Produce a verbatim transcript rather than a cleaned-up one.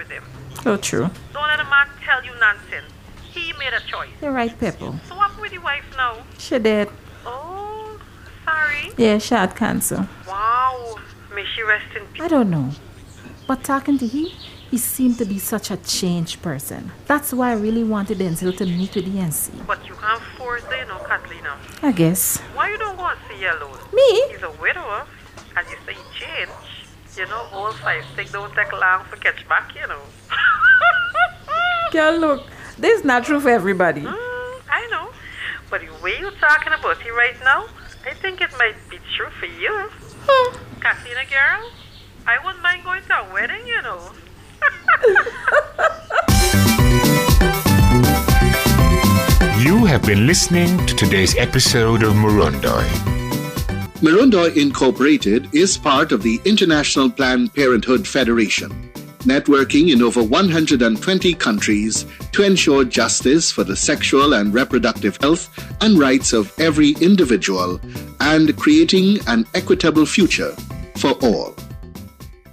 them. Oh, true. Don't let a man tell you nonsense. He made a choice. You're right, Pepper. So what with your wife now? She did. Oh, sorry. Yeah, she had cancer. Wow. May she rest in peace. I don't know. But talking to him, he seemed to be such a changed person. That's why I really wanted Denzel to meet with the N C. But you can't force it, you know, Catalina. I guess. Why you don't go and see her alone? Me? He's a widower. And you say he changed. You know, all five stick don't take long to catch back, you know. Girl, look. This is not true for everybody. Mm, I know. But the way you're talking about it right now, I think it might be true for you. Huh. Catalina girl, I wouldn't mind going to a wedding, you know. You have been listening to today's episode of Murundoy. Murundoy Incorporated is part of the International Planned Parenthood Federation, networking in over one hundred twenty countries to ensure justice for the sexual and reproductive health and rights of every individual and creating an equitable future for all.